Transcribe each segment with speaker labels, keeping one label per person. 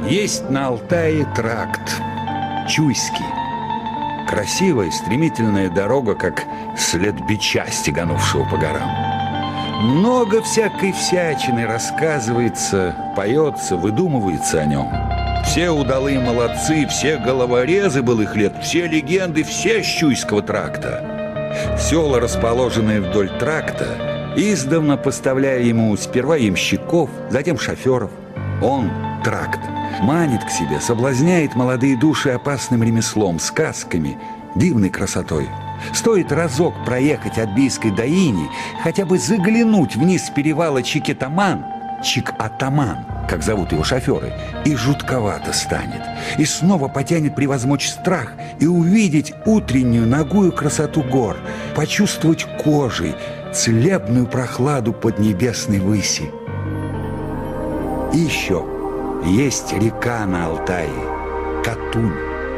Speaker 1: Есть на Алтае тракт Чуйский. Красивая, стремительная дорога, как след бича, стеганувшего по горам. Много всякой всячины рассказывается, поется, выдумывается о нем. Все удалые молодцы, все головорезы былых лет, все легенды, все с Чуйского тракта. Села, расположенные вдоль тракта, издавна поставляя ему сперва ямщиков, затем шоферов. Он, тракт, манит к себе, соблазняет молодые души опасным ремеслом, сказками, дивной красотой. Стоит разок проехать от Бийской до Ини, хотя бы заглянуть вниз с перевала Чик-Атаман, как зовут его шоферы, и жутковато станет. И снова потянет превозмочь страх и увидеть утреннюю нагую красоту гор, почувствовать кожей целебную прохладу поднебесной выси. И еще есть река на Алтае, Катунь.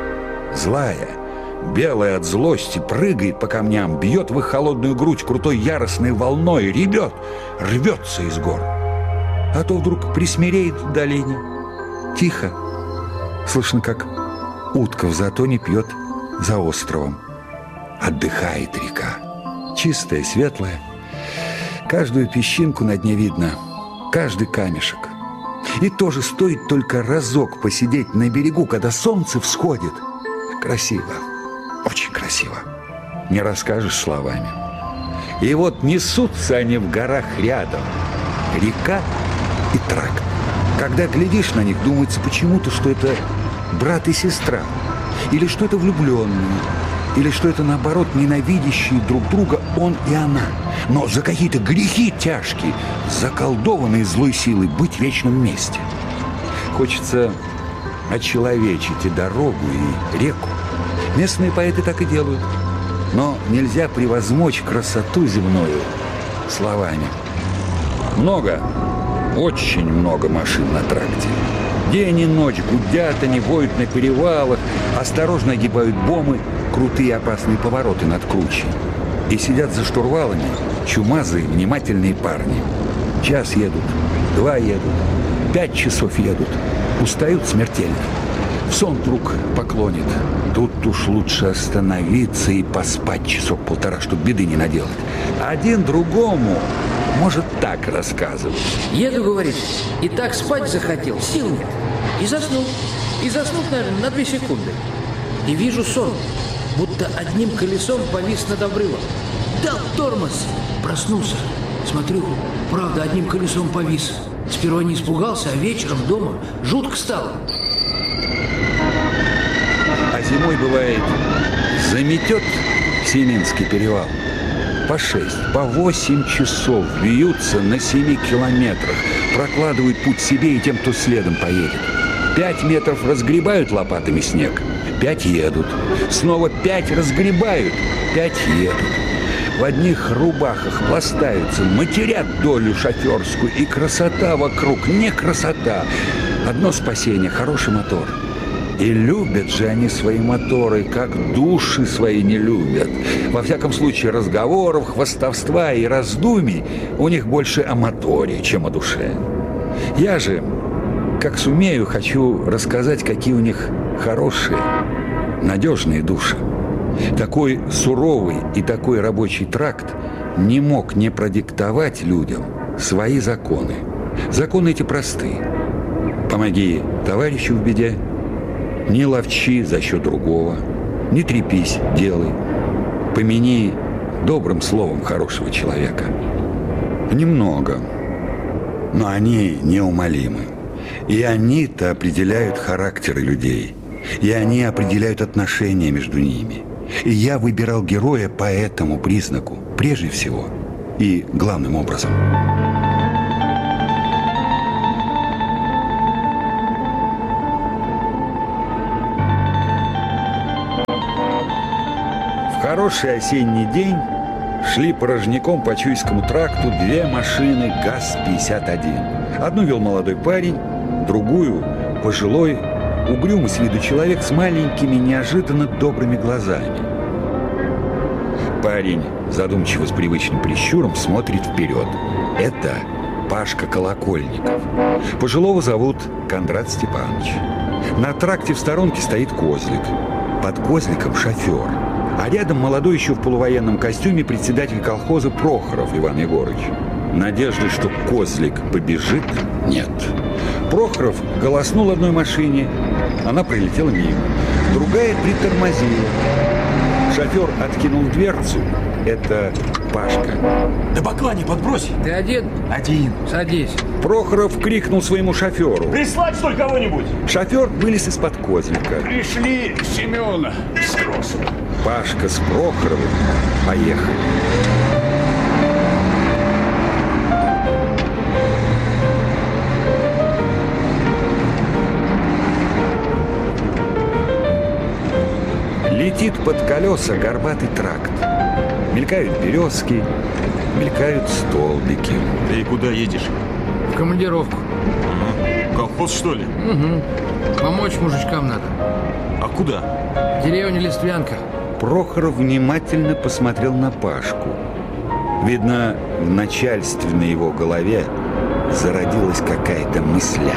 Speaker 1: Злая, белая от злости, прыгает по камням, бьет в их холодную грудь крутой яростной волной, ревет, рвется из гор. А то вдруг присмиреет в долине. Тихо. Слышно, как утка в затоне пьет за островом. Отдыхает река. Чистая, светлая. Каждую песчинку на дне видно, каждый камешек. И тоже стоит только разок посидеть на берегу, когда солнце всходит. Красиво, очень красиво. Не расскажешь словами. И вот несутся они в горах рядом. Река и тракт. Когда глядишь на них, думается почему-то, что это брат и сестра. Или что это влюбленные. Или что это, наоборот, ненавидящие друг друга он и она. Но за какие-то грехи тяжкие, заколдованные злой силой быть вечно вместе. Хочется очеловечить и дорогу, и реку. Местные поэты так и делают. Но нельзя превозмочь красоту земную словами. Много, очень много машин на тракте. День и ночь гудят они, воют на перевалах, осторожно огибают бомы, крутые опасные повороты над кручей. И сидят за штурвалами чумазые, внимательные парни. Час едут, 2 едут, 5 часов едут. Устают смертельно. В сон вдруг поклонит. Тут уж лучше остановиться и поспать часок полтора, чтоб беды не наделать. Один другому может так рассказывать.
Speaker 2: Еду, говорит, и так спать захотел, сил нет. И заснул. И заснул, наверное, на 2 секунды. И вижу сон, будто одним колесом повис над обрывом. Дал тормоз. Проснулся. Смотрю, правда, одним колесом повис. Сперва не испугался, а вечером дома жутко стало.
Speaker 1: А зимой бывает, заметет Семинский перевал. По 6, по 8 часов вьются на 7 километрах, прокладывают путь себе и тем, кто следом поедет. 5 метров разгребают лопатами снег, 5 едут. Снова 5 разгребают, 5 едут. В одних рубахах пластаются, матерят долю шоферскую, и красота вокруг не красота. Одно спасение – хороший мотор. И любят же они свои моторы, как души свои не любят. Во всяком случае, разговоров, хвастовства и раздумий у них больше о моторе, чем о душе. Я же, как сумею, хочу рассказать, какие у них хорошие, надежные души. Такой суровый и такой рабочий тракт не мог не продиктовать людям свои законы. Законы эти просты. Помоги товарищу в беде, не ловчи за счет другого, не трепись, делай. Помяни добрым словом хорошего человека. Немного, но они неумолимы. И они-то определяют характеры людей. И они определяют отношения между ними. И я выбирал героя по этому признаку, прежде всего и главным образом. В хороший осенний день шли порожняком по Чуйскому тракту 2 машины ГАЗ-51. Одну вел молодой парень, другую – пожилой, угрюмый с виду человек с маленькими, неожиданно добрыми глазами. Парень, задумчиво с привычным прищуром, смотрит вперед. Это Пашка Колокольников. Пожилого зовут Кондрат Степанович. На тракте в сторонке стоит козлик. Под козликом шофер. А рядом молодой еще в полувоенном костюме председатель колхоза Прохоров Иван Егорыч. Надежды, что козлик побежит, нет. Прохоров голоснул одной машине. Она пролетела мимо. Другая притормозила. Шофер откинул дверцу. Это Пашка.
Speaker 3: Да баклане подбрось.
Speaker 2: Ты один?
Speaker 3: Один.
Speaker 2: Садись.
Speaker 1: Прохоров крикнул своему шоферу.
Speaker 3: Прислать, что ли, кого-нибудь?
Speaker 1: Шофер вылез из-под козлика.
Speaker 4: Пришли Семена с тросом.
Speaker 1: Пашка с Прохоровым поехали. Летит под колеса горбатый тракт. Мелькают березки, мелькают столбики.
Speaker 3: Ты куда едешь?
Speaker 2: В командировку.
Speaker 3: Колхоз, что ли?
Speaker 2: Угу. Помочь мужичкам надо.
Speaker 3: А куда?
Speaker 2: Деревня Листвянка.
Speaker 1: Прохоров внимательно посмотрел на Пашку. Видно, в начальственной его голове зародилась какая-то мысля.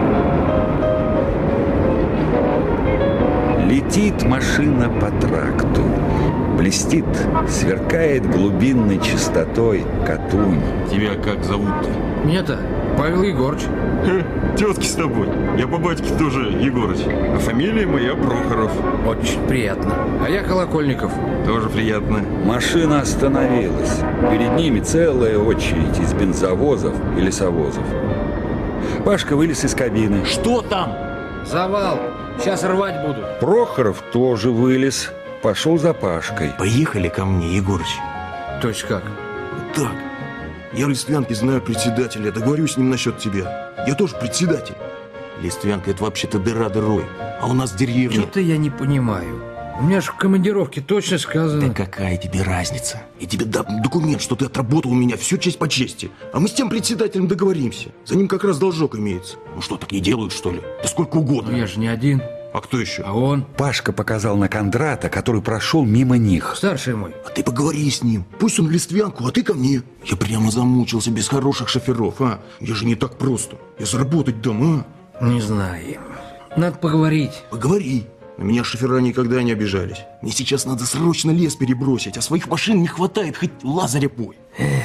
Speaker 1: Летит машина по тракту. Блестит, сверкает глубинной чистотой Катунь.
Speaker 3: Тебя как зовут-то?
Speaker 2: Меня-то Павел Егорыч.
Speaker 3: Тетки с тобой. Я по батьке тоже Егорыч. А фамилия моя Прохоров.
Speaker 2: Очень приятно. А я Колокольников.
Speaker 3: Тоже приятно.
Speaker 1: Машина остановилась. Перед ними целая очередь из бензовозов и лесовозов. Пашка вылез из кабины.
Speaker 3: Что там?
Speaker 2: Завал. Сейчас рвать буду.
Speaker 1: Прохоров тоже вылез. Пошел за Пашкой.
Speaker 3: Поехали ко мне, Егорыч.
Speaker 2: То есть как?
Speaker 3: Так. Я в Листвянке знаю председателя. Договорюсь с ним насчет тебя. Я тоже председатель. Листвянка — это вообще-то дыра дырой. А у нас деревня...
Speaker 2: Что-то я не понимаю. У меня же в командировке точно сказано.
Speaker 3: Да какая тебе разница? Я тебе дам документ, что ты отработал у меня всю честь по чести. А мы с тем председателем договоримся. За ним как раз должок имеется. Ну что, так не делают, что ли? Да сколько угодно.
Speaker 2: Ну я же не один.
Speaker 3: А кто еще?
Speaker 2: А он?
Speaker 1: Пашка показал на Кондрата, который прошел мимо них.
Speaker 2: Старший мой.
Speaker 3: А ты поговори с ним. Пусть он в Листвянку, а ты ко мне. Я прямо замучился без хороших шоферов, а? Я же не так просто. Я заработать дам, а?
Speaker 2: Не знаю. Надо поговорить.
Speaker 3: Поговори. На меня шофера никогда не обижались. Мне сейчас надо срочно лес перебросить, а своих машин не хватает, хоть Лазаря пой.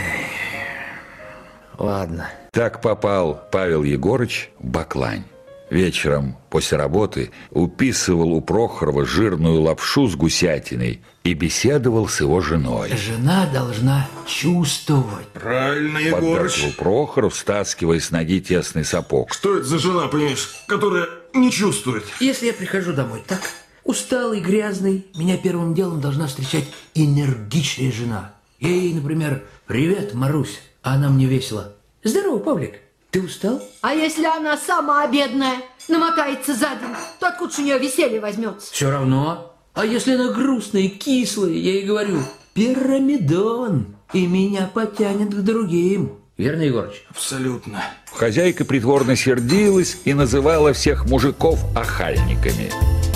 Speaker 2: Ладно.
Speaker 1: Так попал Павел Егорыч в Баклань. Вечером после работы уписывал у Прохорова жирную лапшу с гусятиной и беседовал с его женой.
Speaker 2: Жена должна чувствовать.
Speaker 3: Правильно,
Speaker 1: Поддакивал Прохоров, стаскивая с ноги тесный сапог.
Speaker 3: Что это за жена, понимаешь, которая не чувствует?
Speaker 2: Если я прихожу домой так, усталый, грязный, меня первым делом должна встречать энергичная жена. Я ей, например, «Привет, Марусь», а она мне весело: «Здорово, Павлик, ты устал?»
Speaker 5: А если она сама бедная, намокается за день, то откуда же у нее веселье возьмется?
Speaker 2: Все равно. А если она грустная и кислая, я ей говорю: «Пирамидон», и меня потянет к другим. Верно, Егорыч?
Speaker 3: Абсолютно.
Speaker 1: Хозяйка притворно сердилась и называла всех мужиков охальниками.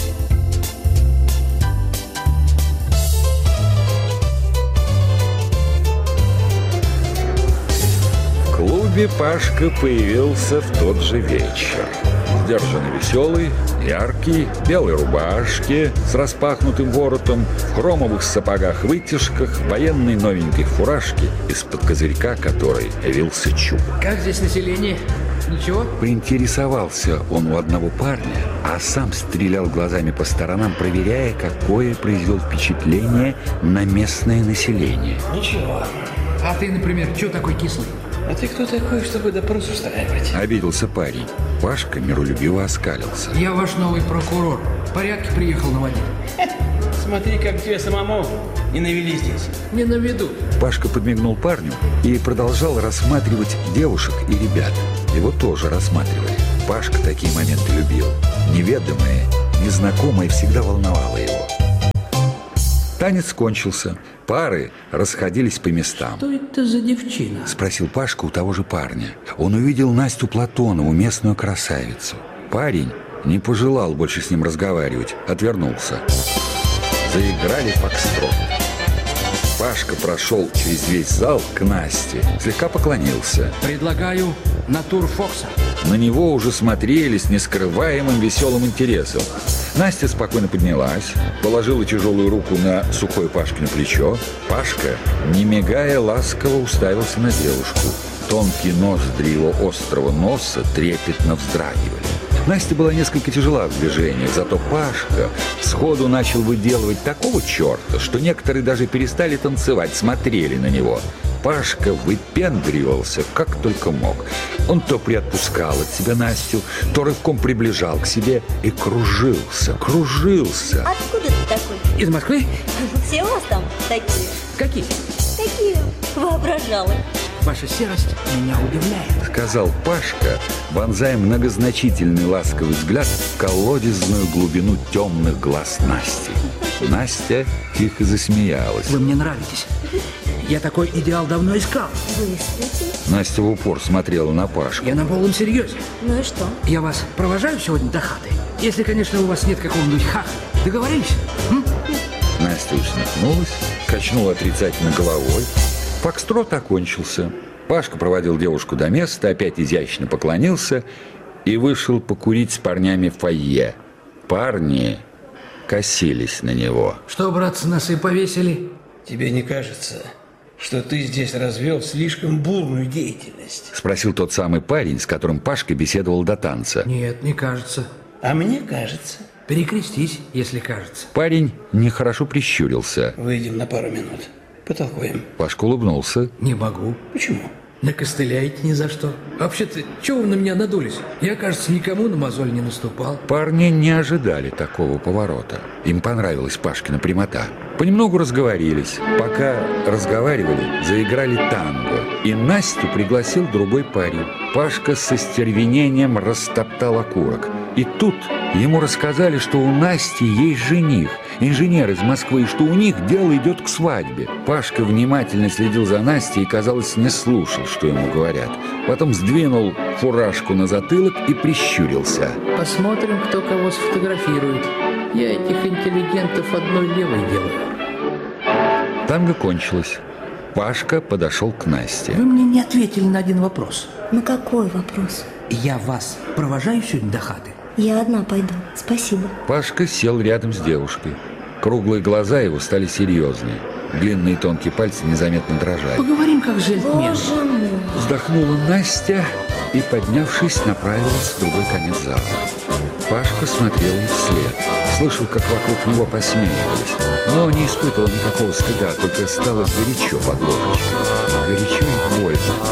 Speaker 1: В клубе Пашка появился в тот же вечер. Сдержанно веселый, яркий, в белой рубашке с распахнутым воротом, в хромовых сапогах-вытяжках, в военной новенькой фуражке, из-под козырька которой явился чуб.
Speaker 2: Как здесь население? Ничего?
Speaker 1: Поинтересовался он у одного парня, а сам стрелял глазами по сторонам, проверяя, какое произвел впечатление на местное население.
Speaker 2: Ничего. А ты, например, чего такой кислый? А ты кто такой, чтобы допрос устраивать?
Speaker 1: Обиделся парень. Пашка миролюбиво оскалился.
Speaker 2: Я ваш новый прокурор. В порядке приехал наводить.
Speaker 6: Смотри, как тебе самому не навели здесь.
Speaker 2: Не наведу.
Speaker 1: Пашка подмигнул парню и продолжал рассматривать девушек и ребят. Его тоже рассматривали. Пашка такие моменты любил. Неведомое, незнакомое всегда волновало его. Танец кончился. Пары расходились по местам.
Speaker 2: Что это за девчина?
Speaker 1: Спросил Пашка у того же парня. Он увидел Настю Платонову, местную красавицу. Парень не пожелал больше с ним разговаривать, отвернулся. Заиграли фокстрот. Пашка прошел через весь зал к Насте, слегка поклонился.
Speaker 2: Предлагаю натур Фокса.
Speaker 1: На него уже смотрели с нескрываемым веселым интересом. Настя спокойно поднялась, положила тяжелую руку на сухое Пашкино плечо. Пашка, не мигая, ласково уставился на девушку. Тонкие ноздри его острого носа трепетно вздрагивали. Настя была несколько тяжела в движениях, зато Пашка сходу начал выделывать такого черта, что некоторые даже перестали танцевать, смотрели на него. Пашка выпендривался как только мог. Он то приотпускал от себя Настю, то рывком приближал к себе и кружился.
Speaker 7: Откуда ты такой?
Speaker 2: Из Москвы?
Speaker 7: Все у вас там такие?
Speaker 2: Какие?
Speaker 7: Такие воображалы.
Speaker 2: Ваша серость меня удивляет.
Speaker 1: Сказал Пашка, вонзая многозначительный ласковый взгляд в колодезную глубину темных глаз Насти. Настя тихо засмеялась.
Speaker 2: Вы мне нравитесь. Я такой идеал давно искал.
Speaker 7: Выстрелите.
Speaker 1: Настя в упор смотрела на Пашку.
Speaker 2: Я на полном серьезе.
Speaker 7: Ну и что?
Speaker 2: Я вас провожаю сегодня до хаты. Если, конечно, у вас нет какого-нибудь хаха. Договорились?
Speaker 1: Настя усмехнулась, качнула отрицательно головой. Фокстрот окончился. Пашка проводил девушку до места, опять изящно поклонился и вышел покурить с парнями в фойе. Парни косились на него.
Speaker 2: Что, братцы, нас и повесили?
Speaker 6: Тебе не кажется, что ты здесь развел слишком бурную деятельность?
Speaker 1: Спросил тот самый парень, с которым Пашка беседовал до танца.
Speaker 2: Нет, не кажется.
Speaker 6: А мне кажется.
Speaker 2: Перекрестись, если кажется.
Speaker 1: Парень нехорошо прищурился.
Speaker 6: Выйдем на пару минут. Потолкуем.
Speaker 1: Пашка улыбнулся.
Speaker 2: Не могу.
Speaker 6: Почему?
Speaker 2: Накостыляете ни за что. Вообще-то, чего вы на меня надулись? Я, кажется, никому на мозоль не наступал.
Speaker 1: Парни не ожидали такого поворота. Им понравилась Пашкина прямота. Понемногу разговорились. Пока разговаривали, заиграли танго. И Настю пригласил другой парень. Пашка со стервенением растоптал окурок. И тут ему рассказали, что у Насти есть жених, инженер из Москвы, и что у них дело идет к свадьбе. Пашка внимательно следил за Настей и, казалось, не слушал, что ему говорят. Потом сдвинул фуражку на затылок и прищурился.
Speaker 2: Посмотрим, кто кого сфотографирует. Я этих интеллигентов одной левой делаю.
Speaker 1: Танго кончилось. Пашка подошел к Насте.
Speaker 2: Вы мне не ответили на один вопрос.
Speaker 7: На какой вопрос?
Speaker 2: Я вас провожаю сегодня до хаты?
Speaker 7: Я одна пойду. Спасибо.
Speaker 1: Пашка сел рядом с девушкой. Круглые глаза его стали серьезные. Длинные тонкие пальцы незаметно дрожали.
Speaker 2: Поговорим, как джентльмен.
Speaker 7: Боже мой.
Speaker 1: Вздохнула Настя и, поднявшись, направилась в другой конец зала. Пашка смотрел ей вслед. Слышал, как вокруг него посмеивались, но не испытывал никакого стыда, только стало горячо под ложечкой. Горячо и больно.